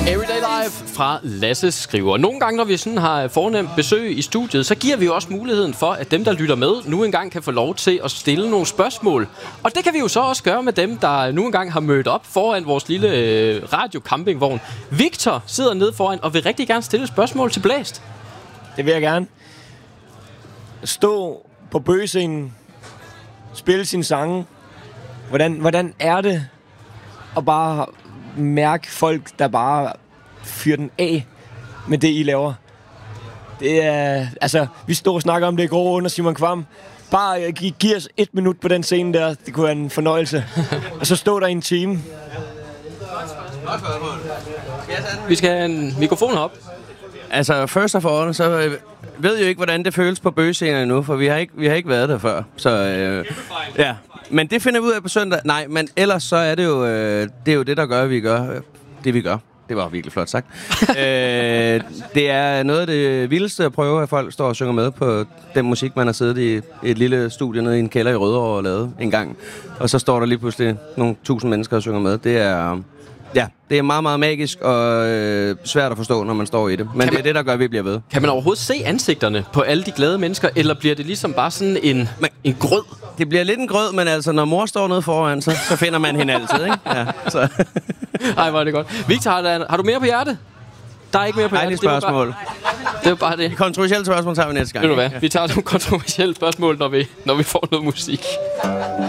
Everyday Life fra Lasse Skriver. Nogle gange, når vi sådan har fornemt besøg i studiet, så giver vi jo også muligheden for, at dem, der lytter med, nu engang kan få lov til at stille nogle spørgsmål. Og det kan vi jo så også gøre med dem, der nu engang har mødt op foran vores lille radiocampingvogn. Victor sidder nede foran og vil rigtig gerne stille spørgsmål til Blæst. Det vil jeg gerne. Stå på bøgescenen, spille sine sange. Hvordan er det at bare mærke folk, der bare fyrer den af med det, I laver? Det er... Altså, vi stod og snakker om det i går under Simon Kvam. Bare giv os 1 minut på den scene der. Det kunne være en fornøjelse. Og så stå der i en time. Vi skal have en mikrofon op. Altså, first of all, så ved jeg ikke, hvordan det føles på bøgescenen endnu, for vi har ikke været der før. Så ja, men det finder vi ud af på søndag. Nej, men ellers så er det jo det, der gør, at vi gør det, vi gør. Det var virkelig flot sagt. Det er noget af det vildeste at prøve, at folk står og synger med på den musik, man har siddet i et lille studie nede i en kælder i Rødovre og lavet en gang. Og så står der lige pludselig nogle 1000 mennesker og synger med. Det er... Ja, det er meget, meget magisk og svært at forstå, når man står i det. Men det er det, der gør, at vi bliver ved. Kan man overhovedet se ansigterne på alle de glade mennesker, eller bliver det ligesom bare sådan en grød? Det bliver lidt en grød, men altså, når mor står nede foran, så finder man hende altid, ikke? Ja, så. Ej, hvor er det godt. Victor, har du mere på hjerte? Der er ikke mere på hjerte. Spørgsmål. Det er jo bare det. De kontroversielle spørgsmål tager vi næste gang. Ved du hvad? Vi tager nogle kontroversielle spørgsmål, når vi får noget musik.